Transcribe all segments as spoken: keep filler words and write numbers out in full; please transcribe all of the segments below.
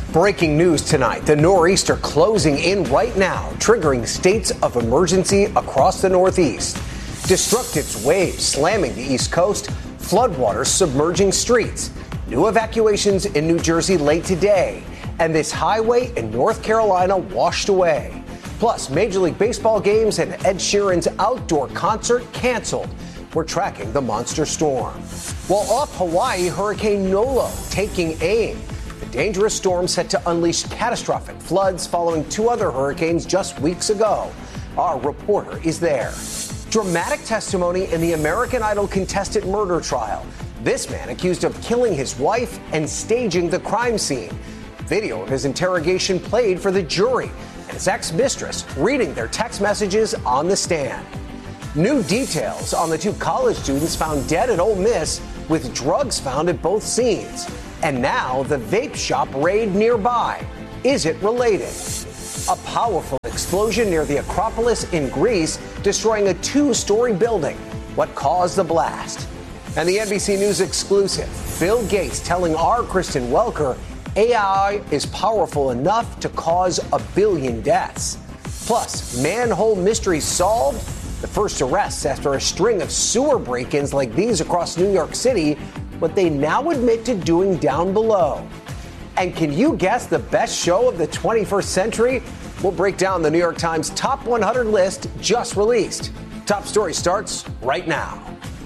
Breaking news tonight. The nor'easter closing in right now, triggering states of emergency across the Northeast. Destructive waves slamming the East Coast, floodwaters submerging streets. New evacuations in New Jersey late today. And this highway in North Carolina washed away. Plus, Major League Baseball games and Ed Sheeran's outdoor concert canceled. We're tracking the monster storm. While off Hawaii, Hurricane Nolo taking aim. The dangerous storm set to unleash catastrophic floods following two other hurricanes just weeks ago. Our reporter is there. Dramatic testimony in the American Idol contestant murder trial. This man accused of killing his wife and staging the crime scene. Video of his interrogation played for the jury, and his ex-mistress reading their text messages on the stand. New details on the two college students found dead at Ole Miss with drugs found at both scenes. And now the vape shop raid nearby. Is it related? A powerful explosion near the Acropolis in Greece, destroying a two-story building. What caused the blast? And the N B C News exclusive. Bill Gates telling our Kristen Welker A I is powerful enough to cause a billion deaths. Plus, manhole mystery solved. The first arrests after a string of sewer break-ins like these across New York City, what they now admit to doing down below. And can you guess the best show of the twenty-first century? We'll break down the New York Times top one hundred list just released. Top story starts right now.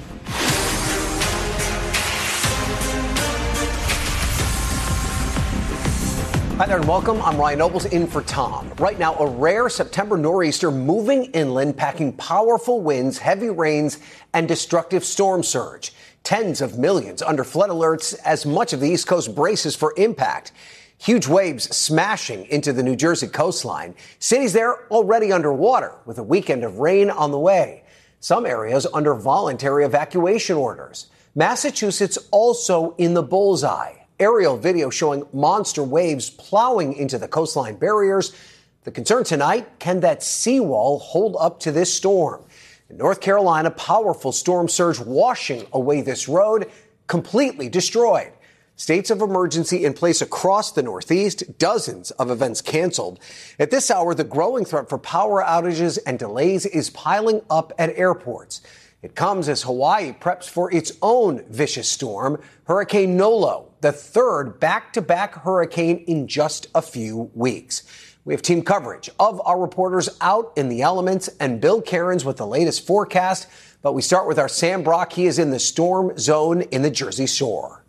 Hi there and welcome. I'm Ryan Nobles in for Tom. Right now, a rare September nor'easter moving inland, packing powerful winds, heavy rains, and destructive storm surge. Tens of millions under flood alerts as much of the East Coast braces for impact. Huge waves smashing into the New Jersey coastline. Cities there already underwater with a weekend of rain on the way. Some areas under voluntary evacuation orders. Massachusetts also in the bullseye. Aerial video showing monster waves plowing into the coastline barriers. The concern tonight, can that seawall hold up to this storm? In North Carolina, powerful storm surge washing away this road, completely destroyed. States of emergency in place across the Northeast, dozens of events canceled. At this hour, the growing threat for power outages and delays is piling up at airports. It comes as Hawaii preps for its own vicious storm, Hurricane Nolo, the third back-to-back hurricane in just a few weeks. We have team coverage of our reporters out in the elements and Bill Cairns with the latest forecast. But we start with our Sam Brock. He is in the storm zone in the Jersey Shore.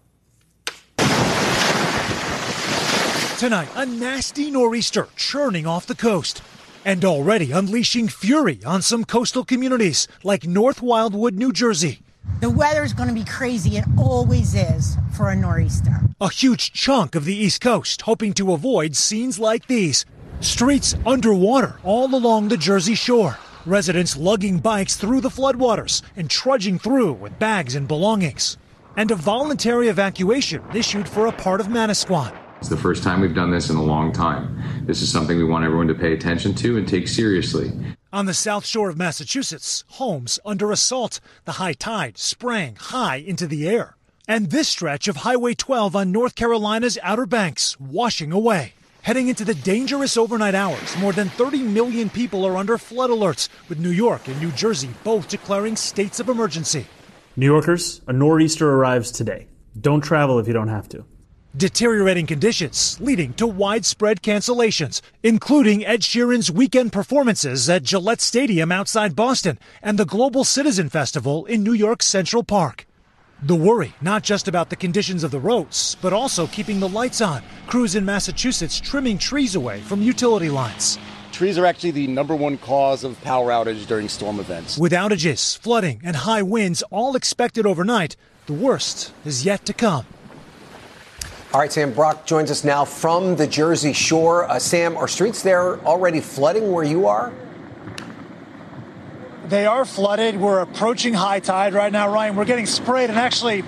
Tonight, a nasty nor'easter churning off the coast and already unleashing fury on some coastal communities like North Wildwood, New Jersey. The weather's going to be crazy. It always is for a nor'easter. A huge chunk of the East Coast hoping to avoid scenes like these. Streets underwater all along the Jersey Shore. Residents lugging bikes through the floodwaters and trudging through with bags and belongings. And a voluntary evacuation issued for a part of Manasquan. It's the first time we've done this in a long time. This is something we want everyone to pay attention to and take seriously. On the south shore of Massachusetts, homes under assault, the high tide sprang high into the air. And this stretch of Highway twelve on North Carolina's Outer Banks washing away. Heading into the dangerous overnight hours, more than thirty million people are under flood alerts, with New York and New Jersey both declaring states of emergency. New Yorkers, a nor'easter arrives today. Don't travel if you don't have to. Deteriorating conditions leading to widespread cancellations, including Ed Sheeran's weekend performances at Gillette Stadium outside Boston and the Global Citizen Festival in New York's Central Park. The worry, not just about the conditions of the roads, but also keeping the lights on. Crews in Massachusetts trimming trees away from utility lines. Trees are actually the number one cause of power outage during storm events. With outages, flooding, and high winds all expected overnight, the worst is yet to come. All right, Sam Brock joins us now from the Jersey Shore. Uh, Sam, are streets there already flooding where you are? They are flooded. We're approaching high tide right now, Ryan. We're getting sprayed, and actually,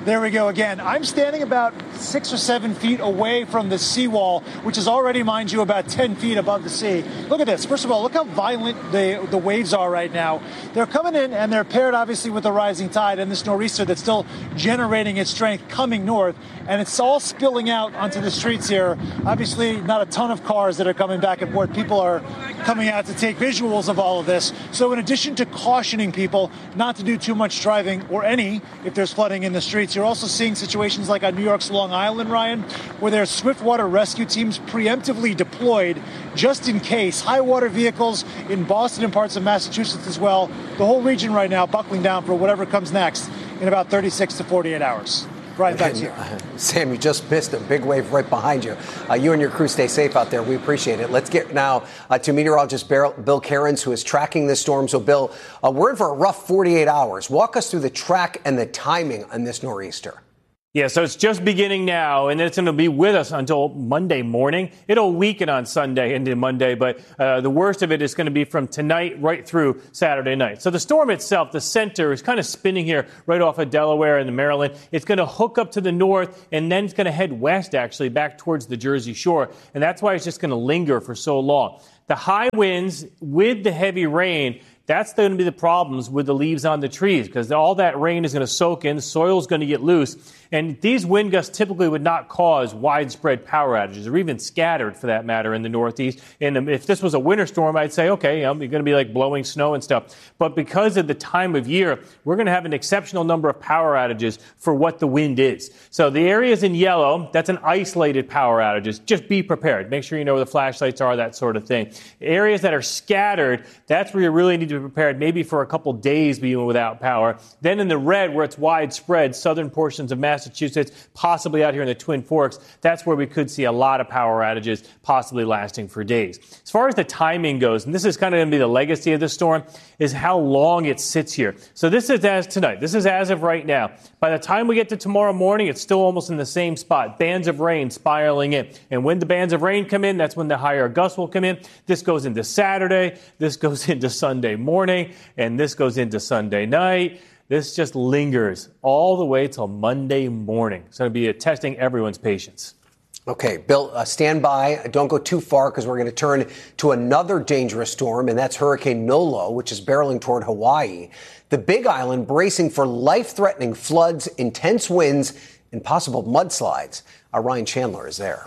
There we go again. I'm standing about six or seven feet away from the seawall, which is already, mind you, about ten feet above the sea. Look at this. First of all, look how violent the, the waves are right now. They're coming in, and they're paired, obviously, with the rising tide and this nor'easter that's still generating its strength coming north, and it's all spilling out onto the streets here. Obviously, not a ton of cars that are coming back and forth. People are coming out to take visuals of all of this. So in addition to cautioning people not to do too much driving, or any, if there's flooding in the streets, you're also seeing situations like on New York's Long Island, Ryan, where there's swiftwater rescue teams preemptively deployed just in case. High water vehicles in Boston and parts of Massachusetts as well. The whole region right now buckling down for whatever comes next in about thirty-six to forty-eight hours. Right back to you. Uh, Sam, you just missed a big wave right behind you. Uh, you and your crew stay safe out there. We appreciate it. Let's get now uh, to meteorologist Bill Cairns, who is tracking this storm. So, Bill, uh, we're in for a rough forty-eight hours. Walk us through the track and the timing on this nor'easter. Yeah, so it's just beginning now, and it's going to be with us until Monday morning. It'll weaken on Sunday into Monday, but uh, the worst of it is going to be from tonight right through Saturday night. So the storm itself, the center, is kind of spinning here right off of Delaware and Maryland. It's going to hook up to the north, and then it's going to head west, actually, back towards the Jersey Shore. And that's why it's just going to linger for so long. The high winds with the heavy rain, that's going to be the problems with the leaves on the trees, because all that rain is going to soak in, the soil's going to get loose. And these wind gusts typically would not cause widespread power outages, or even scattered for that matter, in the Northeast. And if this was a winter storm, I'd say, okay, you know, you're going to be like blowing snow and stuff. But because of the time of year, we're going to have an exceptional number of power outages for what the wind is. So the areas in yellow, that's an isolated power outages. Just be prepared. Make sure you know where the flashlights are, that sort of thing. Areas that are scattered, that's where you really need to be prepared, maybe for a couple days being without power. Then in the red, where it's widespread, southern portions of Massachusetts, Massachusetts, possibly out here in the Twin Forks, that's where we could see a lot of power outages, possibly lasting for days. As far as the timing goes, and this is kind of going to be the legacy of the storm, is how long it sits here. So this is as tonight. This is as of right now. By the time we get to tomorrow morning, it's still almost in the same spot. Bands of rain spiraling in. And when the bands of rain come in, that's when the higher gusts will come in. This goes into Saturday. This goes into Sunday morning. And this goes into Sunday night. This just lingers all the way till Monday morning. It's going to be a testing everyone's patience. Okay, Bill, uh, stand by. Don't go too far, because we're going to turn to another dangerous storm, and that's Hurricane Nolo, which is barreling toward Hawaii. The Big Island bracing for life-threatening floods, intense winds, and possible mudslides. Our Ryan Chandler is there.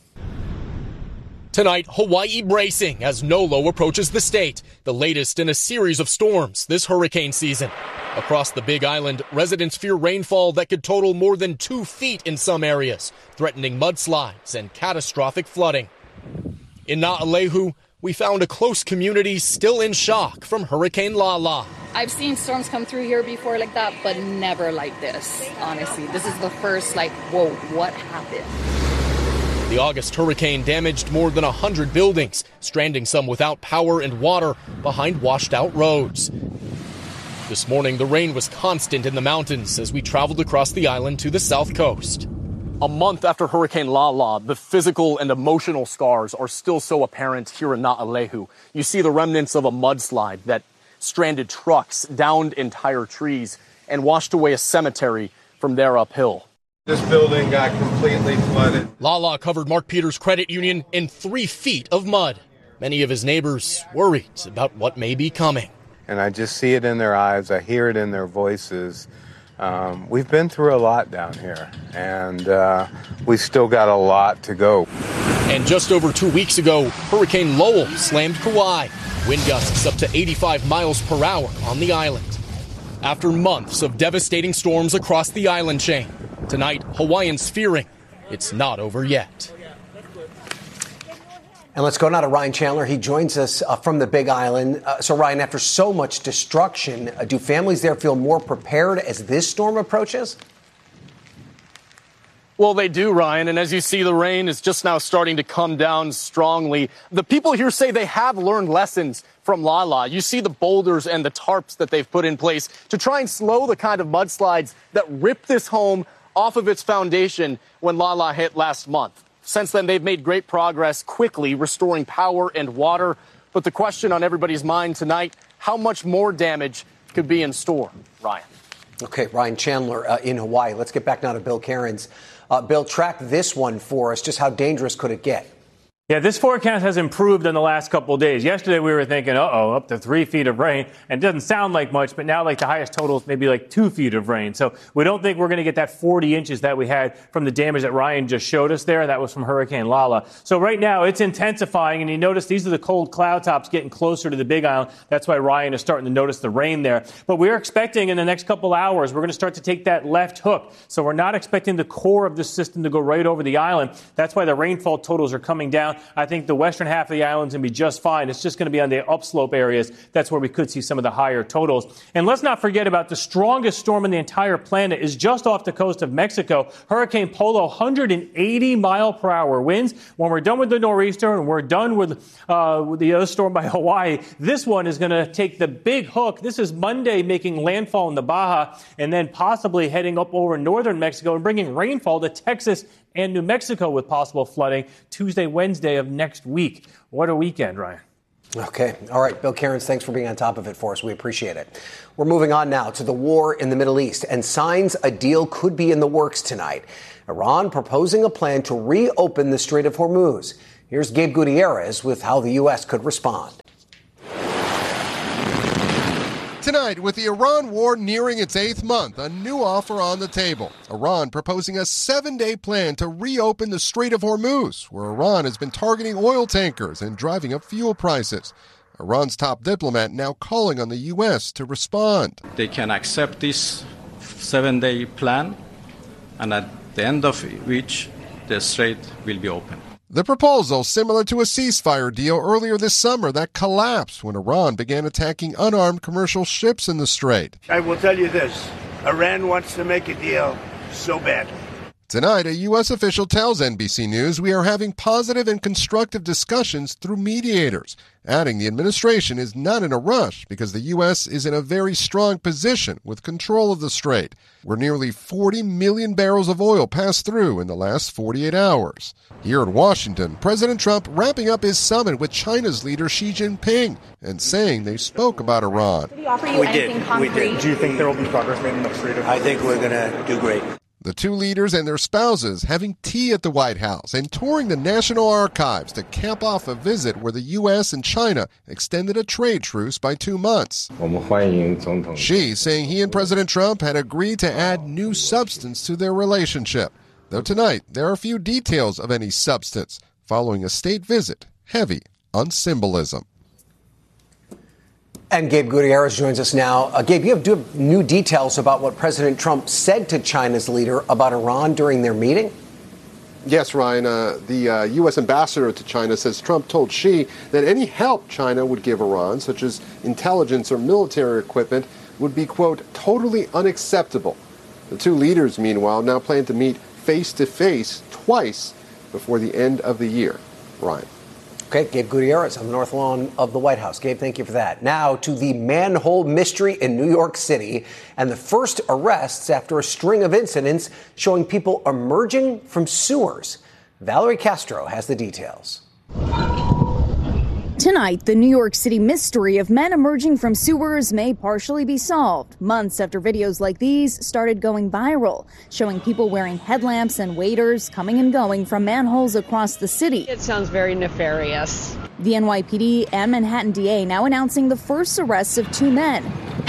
Tonight, Hawaii bracing as Nolo approaches the state, the latest in a series of storms this hurricane season. Across the Big Island, residents fear rainfall that could total more than two feet in some areas, threatening mudslides and catastrophic flooding. In Naʻalehu, we found a close community still in shock from Hurricane Lala. I've seen storms come through here before like that, but never like this, honestly. This is the first, like, whoa, what happened? The August hurricane damaged more than one hundred buildings, stranding some without power and water behind washed-out roads. This morning, the rain was constant in the mountains as we traveled across the island to the south coast. A month after Hurricane Lala, the physical and emotional scars are still so apparent here in Naʻalehu. You see the remnants of a mudslide that stranded trucks, downed entire trees, and washed away a cemetery from there uphill. This building got completely flooded. Lala covered Mark Peters Credit Union in three feet of mud. Many of his neighbors worried about what may be coming. And I just see it in their eyes. I hear it in their voices. Um, we've been through a lot down here, and uh, we still got a lot to go. And just over two weeks ago, Hurricane Lowell slammed Kauai. Wind gusts up to eighty-five miles per hour on the island. After months of devastating storms across the island chain, tonight, Hawaiians fearing it's not over yet. And let's go now to Ryan Chandler. He joins us uh, from the Big Island. Uh, so, Ryan, after so much destruction, uh, do families there feel more prepared as this storm approaches? Well, they do, Ryan. And as you see, the rain is just now starting to come down strongly. The people here say they have learned lessons from Lala. You see the boulders and the tarps that they've put in place to try and slow the kind of mudslides that ripped this home off of its foundation when Lala hit last month. Since then, they've made great progress quickly restoring power and water. But the question on everybody's mind tonight, how much more damage could be in store, Ryan? Okay, Ryan Chandler uh, in Hawaii. Let's get back now to Bill Cairns. Uh, Bill, track this one for us. Just how dangerous could it get? Yeah, this forecast has improved in the last couple of days. Yesterday, we were thinking, uh-oh, up to three feet of rain. And it doesn't sound like much, but now like the highest total is maybe like two feet of rain. So we don't think we're going to get that forty inches that we had from the damage that Ryan just showed us there. That was from Hurricane Lala. So right now, it's intensifying. And you notice these are the cold cloud tops getting closer to the Big Island. That's why Ryan is starting to notice the rain there. But we're expecting in the next couple hours, we're going to start to take that left hook. So we're not expecting the core of the system to go right over the island. That's why the rainfall totals are coming down. I think the western half of the island's going to be just fine. It's just going to be on the upslope areas. That's where we could see some of the higher totals. And let's not forget about the strongest storm in the entire planet is just off the coast of Mexico. Hurricane Polo, one hundred eighty mile per hour winds. When we're done with the nor'easter and we're done with, uh, with the other storm by Hawaii, this one is going to take the big hook. This is Monday making landfall in the Baja and then possibly heading up over northern Mexico and bringing rainfall to Texas and New Mexico with possible flooding Tuesday, Wednesday of next week. What a weekend, Ryan. Okay. All right. Bill Cairns, thanks for being on top of it for us. We appreciate it. We're moving on now to the war in the Middle East and signs a deal could be in the works tonight. Iran proposing a plan to reopen the Strait of Hormuz. Here's Gabe Gutierrez with how the U S could respond. Tonight, with the Iran war nearing its eighth month, a new offer on the table. Iran proposing a seven-day plan to reopen the Strait of Hormuz, where Iran has been targeting oil tankers and driving up fuel prices. Iran's top diplomat now calling on the U S to respond. They can accept this seven-day plan, and at the end of which the strait will be open. The proposal, similar to a ceasefire deal earlier this summer that collapsed when Iran began attacking unarmed commercial ships in the strait. I will tell you this, Iran wants to make a deal so badly. Tonight, a U S official tells N B C News we are having positive and constructive discussions through mediators, adding the administration is not in a rush because the U S is in a very strong position with control of the strait, where nearly forty million barrels of oil passed through in the last forty-eight hours. Here in Washington, President Trump wrapping up his summit with China's leader Xi Jinping and saying they spoke about Iran. Did he offer you we anything did. concrete? We did. Do you think there will be progress made in the Strait of Hormuz? I think we're going to do great. The two leaders and their spouses having tea at the White House and touring the National Archives to cap off a visit where the U S and China extended a trade truce by two months. Xi saying he and President Trump had agreed to add new substance to their relationship. Though tonight, there are few details of any substance following a state visit heavy on symbolism. And Gabe Gutierrez joins us now. Uh, Gabe, you have, do have new details about what President Trump said to China's leader about Iran during their meeting? Yes, Ryan. Uh, the uh, U S ambassador to China says Trump told Xi that any help China would give Iran, such as intelligence or military equipment, would be, quote, totally unacceptable. The two leaders, meanwhile, now plan to meet face-to-face twice before the end of the year. Ryan. Okay, Gabe Gutierrez on the North Lawn of the White House. Gabe, thank you for that. Now to the manhole mystery in New York City and the first arrests after a string of incidents showing people emerging from sewers. Valerie Castro has the details. Tonight, the New York City mystery of men emerging from sewers may partially be solved, months after videos like these started going viral, showing people wearing headlamps and waders coming and going from manholes across the city. It sounds very nefarious. The N Y P D and Manhattan D A now announcing the first arrests of two men,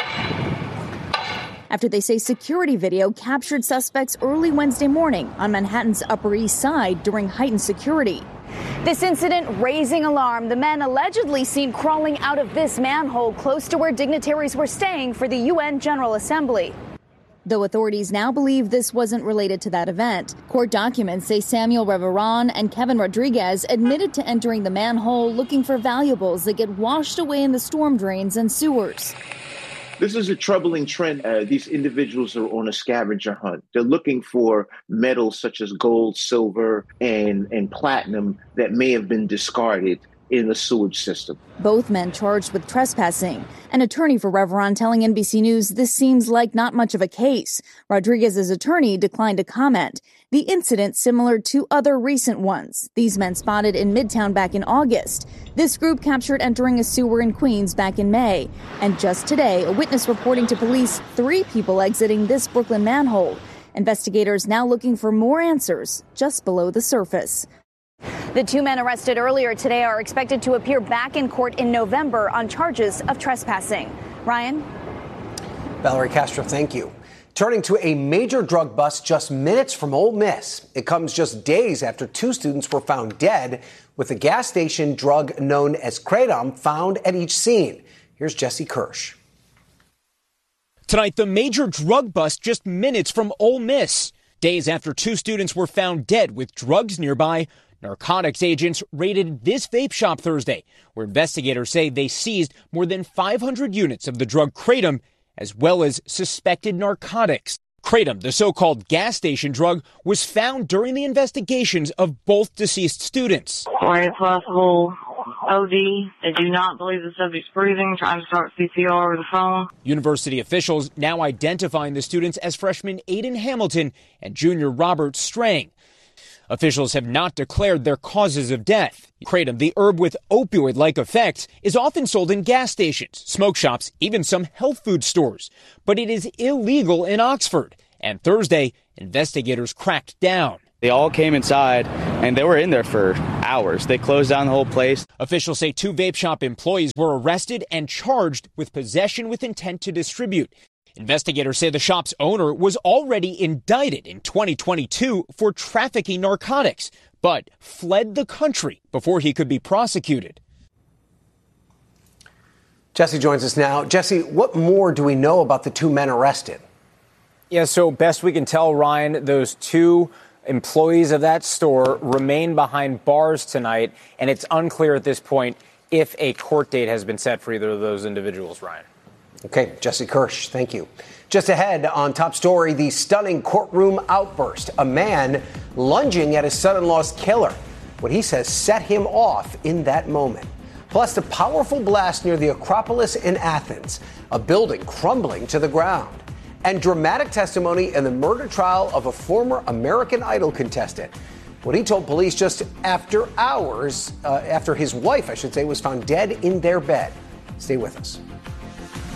after they say security video captured suspects early Wednesday morning on Manhattan's Upper East Side during heightened security. This incident raising alarm. The men allegedly seen crawling out of this manhole close to where dignitaries were staying for the U N General Assembly. Though authorities now believe this wasn't related to that event. Court documents say Samuel Reveron and Kevin Rodriguez admitted to entering the manhole looking for valuables that get washed away in the storm drains and sewers. This is a troubling trend. Uh, these individuals are on a scavenger hunt. They're looking for metals such as gold, silver, and, and platinum that may have been discarded in the sewage system. Both men charged with trespassing. An attorney for Reveron telling N B C News this seems like not much of a case. Rodriguez's attorney declined to comment. The incident similar to other recent ones. These men spotted in Midtown back in August. This group captured entering a sewer in Queens back in May. And just today, a witness reporting to police three people exiting this Brooklyn manhole. Investigators now looking for more answers just below the surface. The two men arrested earlier today are expected to appear back in court in November on charges of trespassing. Ryan? Valerie Castro, thank you. Turning to a major drug bust just minutes from Ole Miss. It comes just days after two students were found dead with a gas station drug known as Kratom found at each scene. Here's Jesse Kirsch. Tonight, the major drug bust just minutes from Ole Miss. Days after two students were found dead with drugs nearby, narcotics agents raided this vape shop Thursday, where investigators say they seized more than five hundred units of the drug Kratom, as well as suspected narcotics. Kratom, the so-called gas station drug, was found during the investigations of both deceased students. Quite possible O D. They do not believe the subject's breathing, trying to start C P R over the phone. University officials now identifying the students as freshman Aiden Hamilton and junior Robert Strang. Officials have not declared their causes of death. Kratom, the herb with opioid-like effects, is often sold in gas stations, smoke shops, even some health food stores. But it is illegal in Oxford. And Thursday, investigators cracked down. They all came inside, and they were in there for hours. They closed down the whole place. Officials say two vape shop employees were arrested and charged with possession with intent to distribute. Investigators say the shop's owner was already indicted in twenty twenty-two for trafficking narcotics, but fled the country before he could be prosecuted. Jesse joins us now. Jesse, what more do we know about the two men arrested? Yeah, so best we can tell, Ryan, those two employees of that store remain behind bars tonight, and it's unclear at this point if a court date has been set for either of those individuals, Ryan. Okay, Jesse Kirsch, thank you. Just ahead on Top Story, the stunning courtroom outburst. A man lunging at his son-in-law's killer. What he says set him off in that moment. Plus, the powerful blast near the Acropolis in Athens. A building crumbling to the ground. And dramatic testimony in the murder trial of a former American Idol contestant. What he told police just after hours, uh, after his wife, I should say, was found dead in their bed. Stay with us.